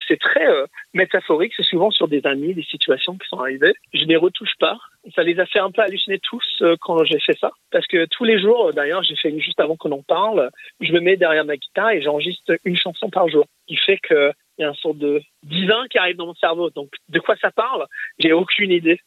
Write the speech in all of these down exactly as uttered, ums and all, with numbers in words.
c'est très euh, métaphorique, c'est souvent sur des amis, des situations qui sont arrivées. Je les retouche pas. Ça les a fait un peu halluciner tous euh, quand j'ai fait ça. Parce que tous les jours, euh, d'ailleurs, j'ai fait une juste avant qu'on en parle, je me mets derrière ma guitare et j'enregistre une chanson par jour. Ce qui fait qu'il y a une sorte de divin qui arrive dans mon cerveau. Donc, de quoi ça parle? J'ai aucune idée.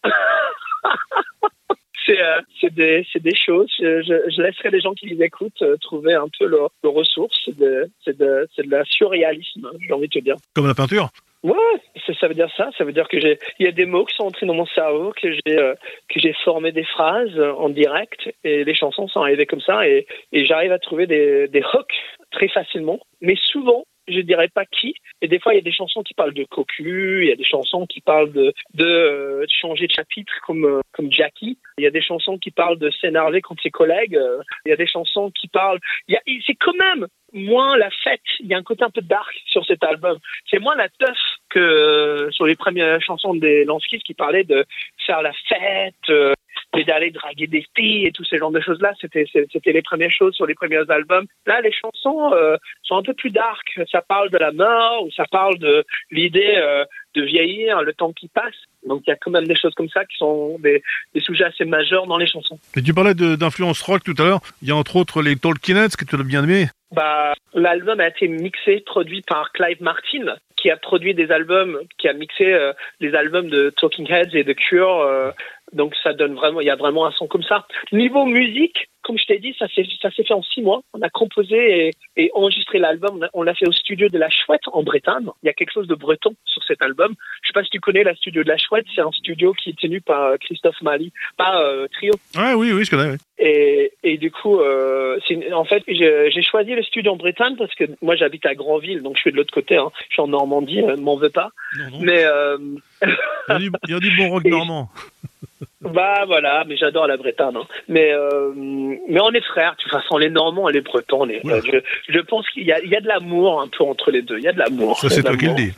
C'est, euh, c'est, des, c'est des choses. Je, je, je laisserai les gens qui les écoutent euh, trouver un peu leur, leur ressource. C'est de, c'est, de, c'est de la surréalisme, j'ai envie de te dire. Comme la peinture? Ouais, ça, ça veut dire ça. Ça veut dire que j'ai, il y a des mots qui sont entrés dans mon cerveau, que j'ai, euh, que j'ai formé des phrases en direct, et les chansons sont arrivées comme ça, et, et j'arrive à trouver des, des hooks très facilement. Mais souvent, je dirais pas qui. Et des fois, il y a des chansons qui parlent de cocu, il y a des chansons qui parlent de, de euh, changer de chapitre comme, euh, comme Jackie. Il y a des chansons qui parlent de s'énerver contre ses collègues. Euh, il y a des chansons qui parlent... Il y a, c'est quand même moins la fête. Il y a un côté un peu dark sur cet album. C'est moins la teuf que euh, sur les premières chansons des Lanskis qui parlaient de faire la fête, euh, et d'aller draguer des filles et tout ce genre de choses-là. C'était, c'était les premières choses sur les premiers albums. Là, les chansons euh, sont un peu plus dark. Ça parle de la mort ou ça parle de l'idée euh, de vieillir, le temps qui passe. Donc, il y a quand même des choses comme ça qui sont des, des sujets assez majeurs dans les chansons. Et tu parlais de, d'influence rock tout à l'heure. Il y a entre autres les Talking Heads que tu as bien aimé. Bah, l'album a été mixé, produit par Clive Martin, qui a produit des albums, qui a mixé euh, les albums de Talking Heads et de Cure. Euh, donc ça donne vraiment, il y a vraiment un son comme ça. Niveau musique, comme je t'ai dit, ça s'est, ça s'est fait en six mois. On a composé et, et enregistré l'album. On, a, on l'a fait au studio de La Chouette en Bretagne. Il y a quelque chose de breton sur cet album. Je sais pas si tu connais la studio de La Chouette. C'est un studio qui est tenu par Christophe Mali, pas euh, Trio. Ah oui, oui, je connais. Oui. Et, et du coup, euh, c'est, en fait, j'ai, j'ai choisi le studio en Bretagne parce que moi, j'habite à Granville, donc je suis de l'autre côté. Hein. Je suis en Normandie, euh, ne m'en veux pas. Non, non. Mais euh... il, y a du, il y a du bon rock normand. Bah voilà, mais j'adore la Bretagne. Hein. Mais euh, mais on est frères. De toute façon, les Normands et les Bretons, on est, ouais. je, je pense qu'il y a, il y a de l'amour un peu entre les deux. Il y a de l'amour. Ça, c'est toi qui le dis.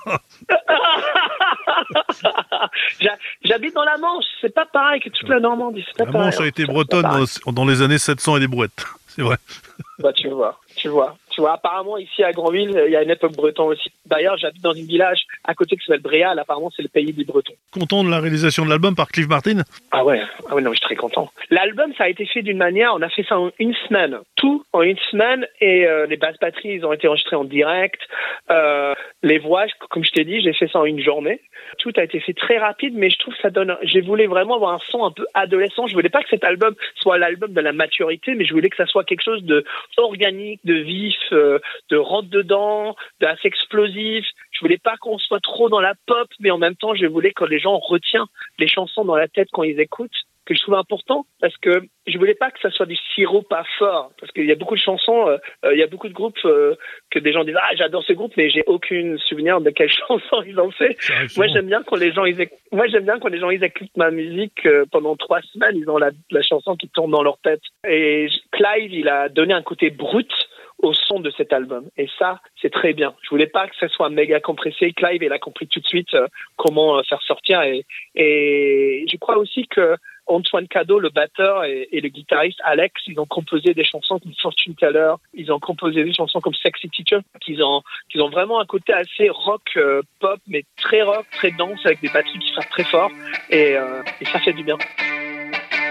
J'habite dans la Manche. C'est pas pareil que toute la Normandie. C'est pas la pareil. Manche a été bretonne dans, dans les années sept cents et des brouettes. C'est vrai. Bah tu vois, tu vois. Tu vois, apparemment, ici à Granville, il y a une époque breton aussi. D'ailleurs, j'habite dans un village à côté qui s'appelle Bréal. Apparemment, c'est le pays des Bretons. Content de la réalisation de l'album par Clive Martin? Ah ouais, ah ouais, non, je suis très content. L'album, ça a été fait d'une manière, on a fait ça en une semaine. Tout en une semaine, et euh, les basses batteries, ils ont été enregistrées en direct. Euh, les voix, comme je t'ai dit, j'ai fait ça en une journée. Tout a été fait très rapide, mais je trouve que ça donne... J'ai voulu vraiment avoir un son un peu adolescent. Je voulais pas que cet album soit l'album de la maturité, mais je voulais que ça soit quelque chose de organique, de vif, euh, de rentre-dedans, d'assez explosif. Je voulais pas qu'on soit trop dans la pop, mais en même temps, je voulais que les gens retiennent les chansons dans la tête quand ils écoutent, que je trouve important, parce que je voulais pas que ça soit du sirop pas fort, parce qu'il y a beaucoup de chansons, euh, il y a beaucoup de groupes euh, que des gens disent ah j'adore ce groupe, mais j'ai aucun souvenir de quelle chanson ils ont fait. Moi j'aime bien quand les gens ils éc... moi j'aime bien quand les gens ils écoutent ma musique euh, pendant trois semaines, ils ont la, la chanson qui tourne dans leur tête. Et Clive il a donné un côté brut au son de cet album. Et ça, c'est très bien. Je voulais pas que ça soit méga compressé. Clive, il a compris tout de suite euh, comment euh, faire sortir. Et, et je crois aussi que Antoine Cadeau, le batteur, et, et le guitariste Alex, ils ont composé des chansons comme Fortune Teller. Ils ont composé des chansons comme Sexy Teacher. Qu'ils ont, qu'ils ont vraiment un côté assez rock, euh, pop, mais très rock, très dense, avec des batteries qui frappent très fort. Et, euh, et ça fait du bien.